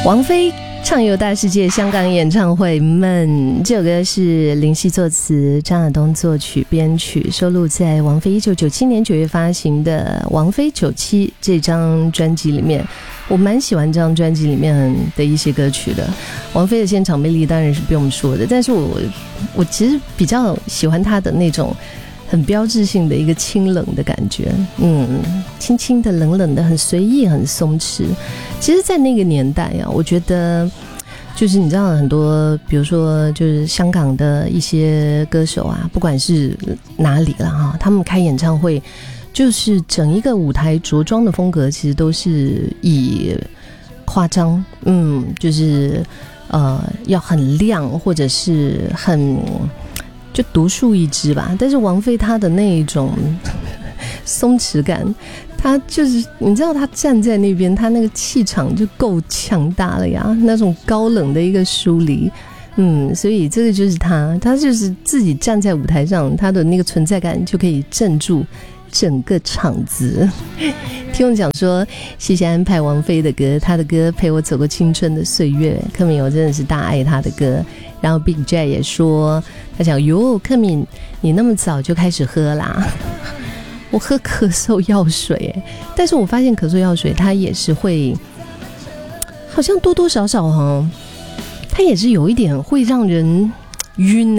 王菲畅游大世界香港演唱会们，这首歌是林夕作词，张亚东作曲编曲，收录在王菲1997年9月发行的《王菲97》这张专辑里面。我蛮喜欢这张专辑里面的一些歌曲的。王菲的现场魅力当然是不用说的，但是我其实比较喜欢她的那种很标志性的一个清冷的感觉，轻轻的冷冷的，很随意很松弛。其实在那个年代啊，我觉得就是你知道很多比如说就是香港的一些歌手啊，不管是哪里啦哈，他们开演唱会就是整一个舞台着装的风格其实都是以夸张，就是要很亮或者是很就独树一帜吧。但是王菲她的那一种松弛感，她就是你知道她站在那边，她那个气场就够强大了呀，那种高冷的一个疏离，所以这个就是她就是自己站在舞台上，她的那个存在感就可以镇住整个场子。听我讲说谢谢安排王菲的歌，她的歌陪我走过青春的岁月，柯敏我真的是大爱她的歌。然后 Big J 也说他讲哟，柯敏你那么早就开始喝啦。我喝咳嗽药水但是我发现咳嗽药水它也是会好像多多少少它也是有一点会让人晕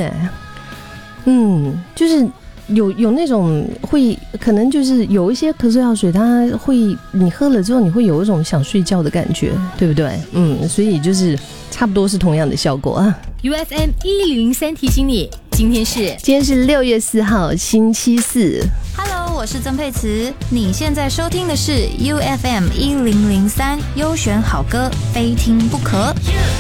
就是有那种会可能就是有一些咳嗽药水它会你喝了之后你会有一种想睡觉的感觉，对不对？所以就是差不多是同样的效果啊。 UFM 1003提醒你，今天是 6月4号星期四。 Hello， 我是曾沛慈，你现在收听的是 UFM 1003优选好歌，非听不可。